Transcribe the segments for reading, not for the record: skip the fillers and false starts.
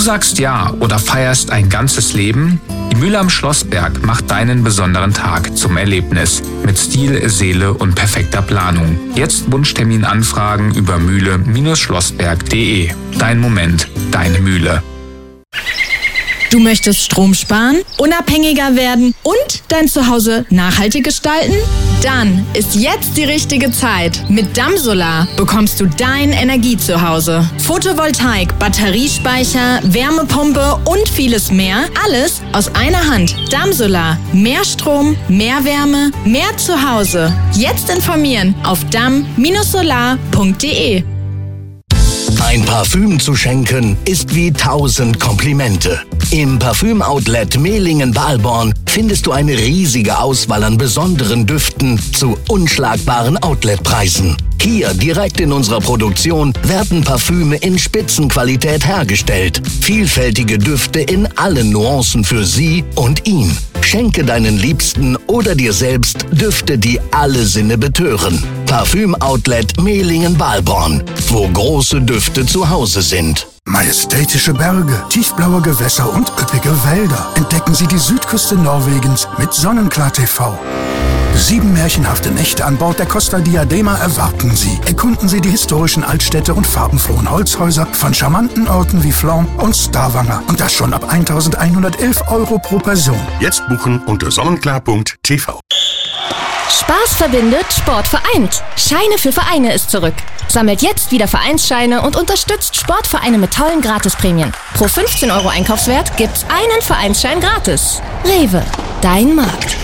sagst ja oder feierst ein ganzes Leben? Die Mühle am Schlossberg macht deinen besonderen Tag zum Erlebnis. Mit Stil, Seele und perfekter Planung. Jetzt Wunschtermin anfragen über mühle-schlossberg.de. Dein Moment, deine Mühle. Du möchtest Strom sparen, unabhängiger werden und dein Zuhause nachhaltig gestalten? Dann ist jetzt die richtige Zeit. Mit Damsolar bekommst du dein Energiezuhause. Photovoltaik, Batteriespeicher, Wärmepumpe und vieles mehr. Alles aus einer Hand. Damsolar. Mehr Strom, mehr Wärme, mehr Zuhause. Jetzt informieren auf dam-solar.de. Ein Parfüm zu schenken ist wie 1000 Komplimente. Im Parfüm-Outlet Mehlingen-Balborn findest du eine riesige Auswahl an besonderen Düften zu unschlagbaren Outletpreisen. Hier direkt in unserer Produktion werden Parfüme in Spitzenqualität hergestellt. Vielfältige Düfte in allen Nuancen für sie und ihn. Schenke deinen Liebsten oder dir selbst Düfte, die alle Sinne betören. Parfüm-Outlet Mehlingen-Balborn, wo große Düfte zu Hause sind. Majestätische Berge, tiefblaue Gewässer und üppige Wälder. Entdecken Sie die Südküste Norwegens mit Sonnenklar TV. 7 märchenhafte Nächte an Bord der Costa Diadema erwarten Sie. Erkunden Sie die historischen Altstädte und farbenfrohen Holzhäuser von charmanten Orten wie Flom und Stavanger. Und das schon ab 1.111 € pro Person. Jetzt buchen unter sonnenklar.tv. Spaß verbindet, Sport vereint. Scheine für Vereine ist zurück. Sammelt jetzt wieder Vereinsscheine und unterstützt Sportvereine mit tollen Gratisprämien. Pro 15 € Einkaufswert gibt's einen Vereinsschein gratis. Rewe, dein Markt.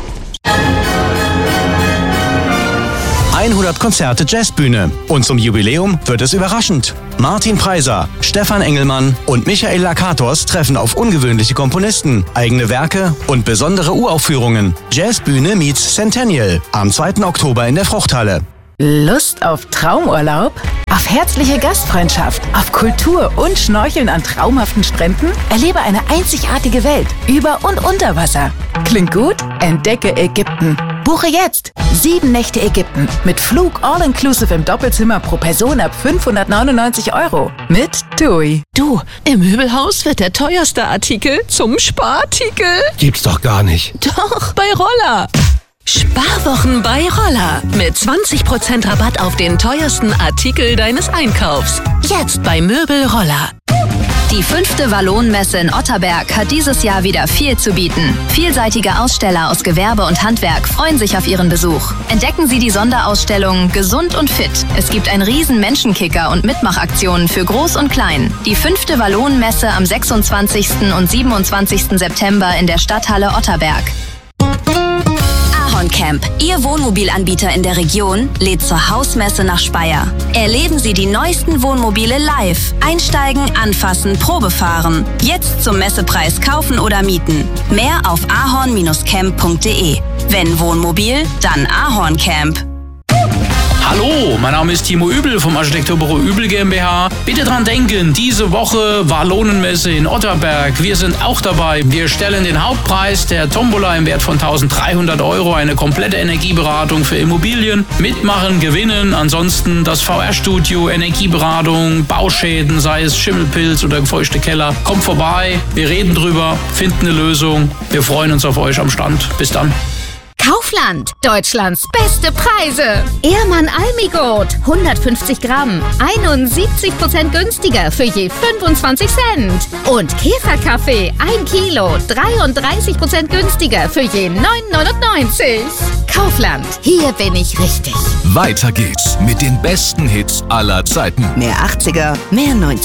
100 Konzerte Jazzbühne. Und zum Jubiläum wird es überraschend. Martin Preiser, Stefan Engelmann und Michael Lakatos treffen auf ungewöhnliche Komponisten, eigene Werke und besondere Uraufführungen. Jazzbühne meets Centennial am 2. Oktober in der Fruchthalle. Lust auf Traumurlaub? Auf herzliche Gastfreundschaft? Auf Kultur und Schnorcheln an traumhaften Stränden? Erlebe eine einzigartige Welt über und unter Wasser. Klingt gut? Entdecke Ägypten. Buche jetzt 7 Nächte Ägypten mit Flug all-inclusive im Doppelzimmer pro Person ab 599 € mit TUI. Du, im Möbelhaus wird der teuerste Artikel zum Sparartikel. Gibt's doch gar nicht. Doch, bei Roller. Sparwochen bei Roller. Mit 20% Rabatt auf den teuersten Artikel deines Einkaufs. Jetzt bei Möbel Roller. Die 5. Wallonenmesse in Otterberg hat dieses Jahr wieder viel zu bieten. Vielseitige Aussteller aus Gewerbe und Handwerk freuen sich auf ihren Besuch. Entdecken Sie die Sonderausstellung Gesund und Fit. Es gibt einen riesen Menschenkicker und Mitmachaktionen für Groß und Klein. Die 5. Wallonenmesse am 26. und 27. September in der Stadthalle Otterberg. Camp, Ihr Wohnmobilanbieter in der Region, lädt zur Hausmesse nach Speyer. Erleben Sie die neuesten Wohnmobile live. Einsteigen, anfassen, Probe fahren. Jetzt zum Messepreis kaufen oder mieten. Mehr auf ahorn-camp.de. Wenn Wohnmobil, dann Ahorn Camp. Hallo, mein Name ist Timo Übel vom Architekturbüro Übel GmbH. Bitte dran denken, diese Woche Wallonenmesse in Otterberg. Wir sind auch dabei. Wir stellen den Hauptpreis der Tombola im Wert von 1.300 €, eine komplette Energieberatung für Immobilien. Mitmachen, gewinnen. Ansonsten das VR-Studio, Energieberatung, Bauschäden, sei es Schimmelpilz oder feuchte Keller. Kommt vorbei, wir reden drüber, finden eine Lösung. Wir freuen uns auf euch am Stand. Bis dann. Kaufland, Deutschlands beste Preise. Ehrmann Almigurt, 150 Gramm, 71% günstiger für je 25 Cent. Und Käferkaffee, 1 Kilo, 33% günstiger für je 9,99 €. Kaufland, hier bin ich richtig. Weiter geht's mit den besten Hits aller Zeiten. Mehr 80er, mehr 90er.